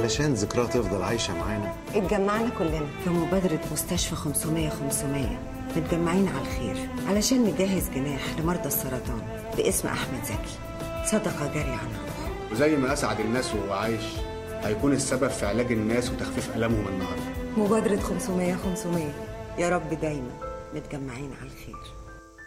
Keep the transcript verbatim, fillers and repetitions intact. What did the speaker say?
علشان ذكرها تفضل عايشة معانا اتجمعنا كلنا في مبادرة مستشفى خمسمية خمسمية، متجمعين على الخير علشان نجهز جناح لمرضى السرطان باسم أحمد زكي، صدقة جارية عن روح. وزي ما أسعد الناس وهو عايش، هيكون السبب في علاج الناس وتخفيف ألمهم النهارده. مبادرة خمسمية خمسمية، يا رب دايما متجمعين على الخير.